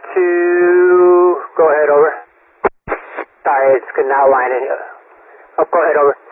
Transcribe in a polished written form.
2, go ahead, over. Sorry, it's not lining. Oh, go ahead, over.